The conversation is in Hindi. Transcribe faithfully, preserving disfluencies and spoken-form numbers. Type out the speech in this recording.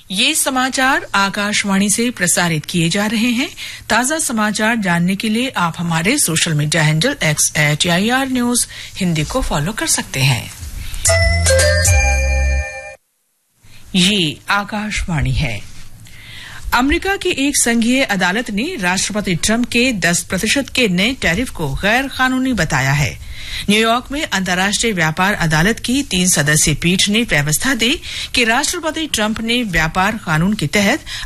ये समाचार आकाशवाणी से प्रसारित किए जा रहे हैं। ताजा समाचार जानने के लिए आप हमारे social media handle x eight I R news Hindi को फॉलो कर सकते हैं। ये आकाशवाणी है। अमेरिका की एक संघीय अदालत ने राष्ट्रपति ट्रंप के दस प्रतिशत के नए टैरिफ को गैर कानूनी बताया है। न्यूयॉर्क में अंतर्राष्ट्रीय व्यापार अदालत की तीन सदस्यीय पीठ ने व्यवस्था दी कि राष्ट्रपति ट्रंप ने व्यापार कानून के तहत